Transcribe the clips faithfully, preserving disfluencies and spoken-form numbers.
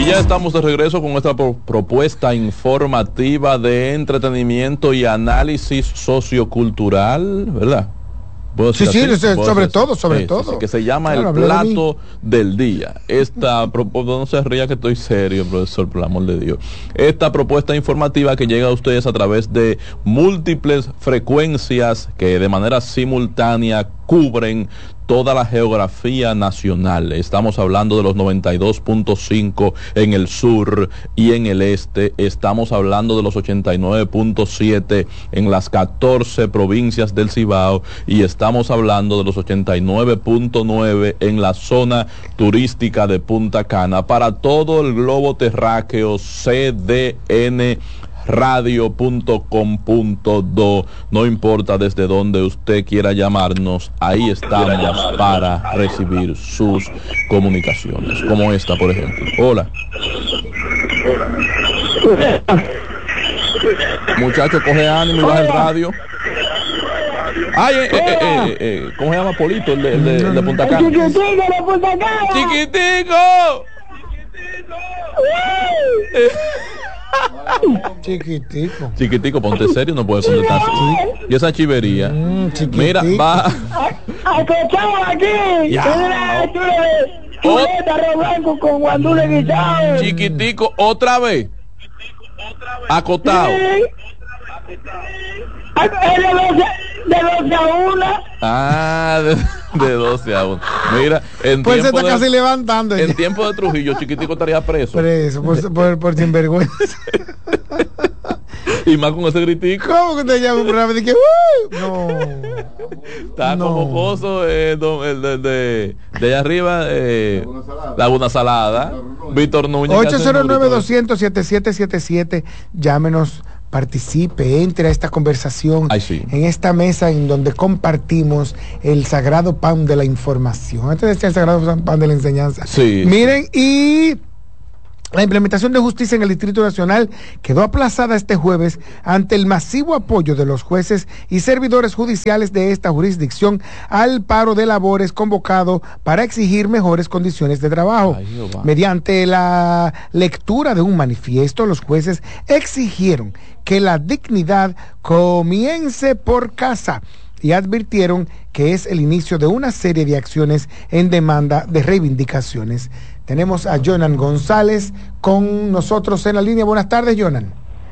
ya estamos de regreso con nuestra pro- propuesta informativa de entretenimiento y análisis sociocultural, ¿verdad? ¿Puedo Sí, decir sí, así? sobre, ¿Puedo sobre decir todo, así? sobre Sí, todo. sí, sí, que se llama Claro, el hablé de mí. plato del día. Esta propuesta, no se ría que estoy serio, profesor, por el amor de Dios. Esta propuesta informativa que llega a ustedes a través de múltiples frecuencias que de manera simultánea cubren toda la geografía nacional. Estamos hablando de los noventa y dos punto cinco en el sur y en el este. Estamos hablando de los ochenta y nueve punto siete en las catorce provincias del Cibao y estamos hablando de los ochenta y nueve punto nueve en la zona turística de Punta Cana para todo el globo terráqueo. C D N radio punto com punto do. No importa desde donde usted quiera llamarnos, ahí estamos para recibir sus comunicaciones, como esta, por ejemplo. Hola. Muchacho, coge ánimo y baja el radio. Ay, eh, eh, eh, eh, eh, ¿cómo se llama Polito, el de, el de, el de Punta Cana? Chiquitico de Punta Cana. ¡Chiquitico! Chiquitico. Chiquitico, ponte serio, no puedes contestar así. Y esa chivería. Mm, chiquitico. Mira, va. Acostamos aquí. Ya. En una altura de chuleta, arroz blanco con guandules guisados. Chiquitico, otra vez. Acotado. Sí. Es de doce, de doce a una. Ah, de, de doce a uno. Mira, en Pues se tiempo está casi de, levantando. en tiempo de Trujillo, Chiquitico estaría preso. Preso, por, por, por sinvergüenza. Y más con ese gritico. ¿Cómo que te llama un programa de que uh, no? Está No. como Pozo, eh, don- el de, de, de allá arriba, eh, Laguna Salada. Víctor Núñez. que hace ocho cero nueve, el dos cero cero, siete siete siete siete. Llámenos, participe, entre a esta conversación. Ay, sí. En esta mesa en donde compartimos el sagrado pan de la información. Antes decía el sagrado pan de la enseñanza. Sí, Miren, y la implementación de justicia en el Distrito Nacional quedó aplazada este jueves ante el masivo apoyo de los jueces y servidores judiciales de esta jurisdicción al paro de labores convocado para exigir mejores condiciones de trabajo. Ay, Jehová. Mediante la lectura de un manifiesto, los jueces exigieron que la dignidad comience por casa y advirtieron que es el inicio de una serie de acciones en demanda de reivindicaciones. Tenemos a Jonan González con nosotros en la línea. Buenas tardes, Jonan.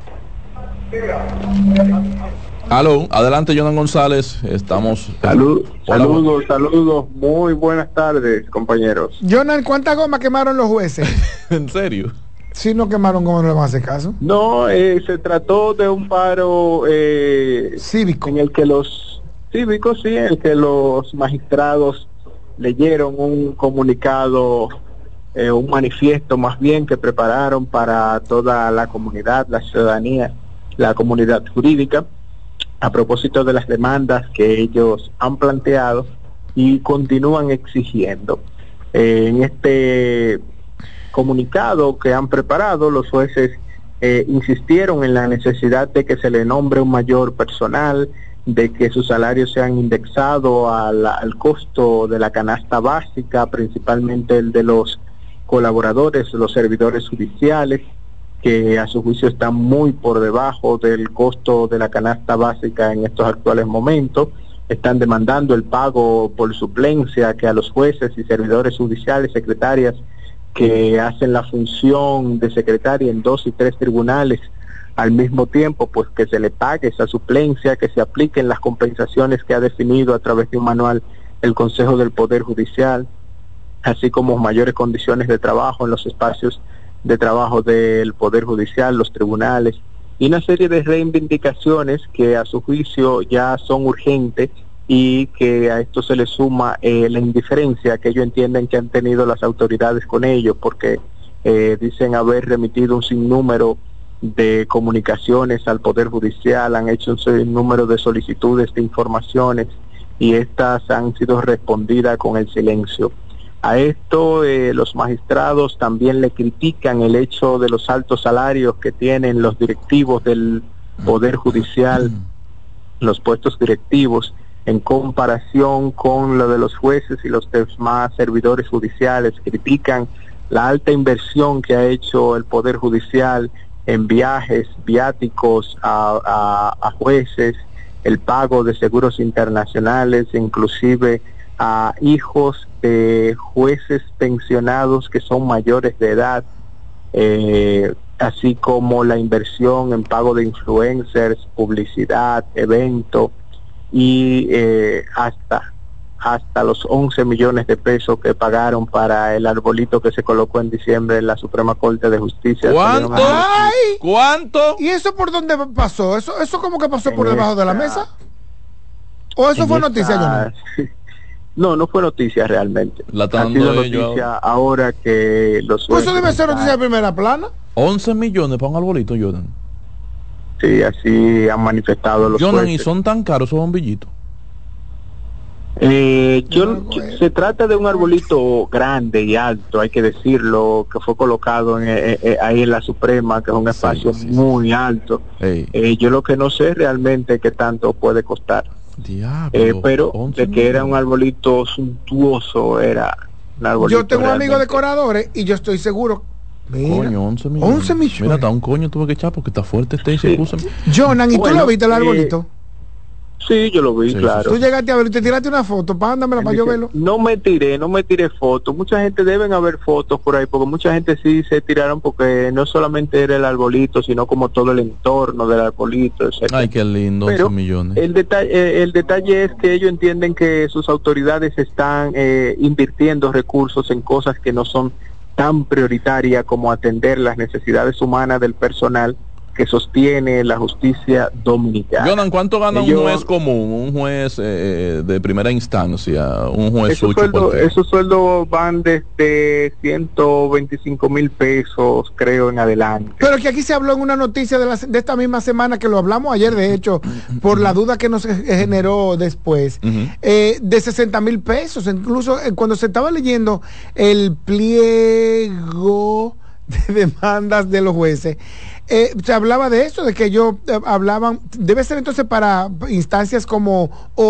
Aló, adelante, Jonan González. Estamos. Salud, Hola, saludos, saludos. Muy buenas tardes, compañeros. Jonan, ¿cuántas gomas quemaron los jueces? ¿En serio? Si no quemaron gomas, no le van a hacer caso. No, eh, se trató de un paro eh, Cívico. en el que los cívicos, sí, en el que los magistrados leyeron un comunicado, eh, un manifiesto más bien que prepararon para toda la comunidad, la ciudadanía, la comunidad jurídica, a propósito de las demandas que ellos han planteado y continúan exigiendo. Eh, en este comunicado que han preparado, los jueces eh, insistieron en la necesidad de que se le nombre un mayor personal, de que sus salarios sean indexados al, al costo de la canasta básica, principalmente el de los colaboradores, los servidores judiciales, que a su juicio están muy por debajo del costo de la canasta básica en estos actuales momentos. Están demandando el pago por suplencia que a los jueces y servidores judiciales, secretarias que hacen la función de secretaria en dos y tres tribunales al mismo tiempo, pues que se le pague esa suplencia, que se apliquen las compensaciones que ha definido a través de un manual el Consejo del Poder Judicial, así como mayores condiciones de trabajo en los espacios de trabajo del Poder Judicial, los tribunales, y una serie de reivindicaciones que a su juicio ya son urgentes y que a esto se le suma eh, la indiferencia que ellos entienden que han tenido las autoridades con ellos, porque eh, dicen haber remitido un sinnúmero de comunicaciones al Poder Judicial, han hecho un sinnúmero de solicitudes de informaciones y estas han sido respondidas con el silencio. A esto eh, los magistrados también le critican el hecho de los altos salarios que tienen los directivos del Poder Judicial, los puestos directivos, en comparación con lo de los jueces y los demás servidores judiciales. Critican la alta inversión que ha hecho el Poder Judicial en viajes, viáticos a, a, a jueces, el pago de seguros internacionales, inclusive a hijos de jueces pensionados que son mayores de edad, eh, así como la inversión en pago de influencers, publicidad, evento y eh, hasta hasta los once millones de pesos que pagaron para el arbolito que se colocó en diciembre en la Suprema Corte de Justicia. ¿Cuánto? ¡Ay! ¿Cuánto? ¿Y eso por dónde pasó? ¿Eso eso como que pasó por En debajo de la esta- mesa? ¿O eso en fue esta- noticia, Jonah? No, no fue noticia realmente. La están ha sido dando ellos noticia ahora que los Pues eso jueces debe ser están- noticia de primera plana. once millones para un arbolito, Jordan. Sí, así han manifestado los Jordan, y jueces. son tan caros esos bombillitos. Eh, yo, No, güey. se trata de un arbolito grande y alto, hay que decirlo, que fue colocado en, eh, eh, ahí en la Suprema, que es un Sí, espacio sí, sí. muy alto. Ey, Eh, yo lo que no sé realmente qué tanto puede costar, diablo. eh, pero once de que era un millones. arbolito suntuoso, era un arbolito. Yo tengo amigos realmente. decoradores y yo estoy seguro. Mira, Coño, once millones. once millones. Mira, está un coño tuve que echar porque está fuerte este. Sí. Jonan, ¿y tú Bueno, lo viste el eh, arbolito? Sí, yo lo vi, Sí, claro. Tú llegaste a verlo y te tiraste una foto, pándamela para yo verlo. No me tiré, no me tiré fotos. Mucha gente deben haber fotos por ahí, porque mucha gente sí se tiraron porque no solamente era el arbolito, sino como todo el entorno del arbolito, etcétera. Ay, qué lindo, Pero once millones. el detalle, eh, el detalle es que ellos entienden que sus autoridades están eh, invirtiendo recursos en cosas que no son tan prioritarias como atender las necesidades humanas del personal que sostiene la justicia dominicana. Jordan, ¿cuánto gana Ellos- un juez común, un juez eh, de primera instancia, un juez Esos sucho sueldos, cualquiera? esos sueldos van desde ciento veinticinco mil pesos, creo, en adelante. Pero que aquí se habló en una noticia de, la, de esta misma semana, que lo hablamos ayer, de hecho, por la duda que nos generó después, Ujú. eh, de sesenta mil pesos. Incluso eh, cuando se estaba leyendo el pliego de demandas de los jueces, eh, se hablaba de eso, de que ellos eh, hablaban, debe ser entonces para instancias como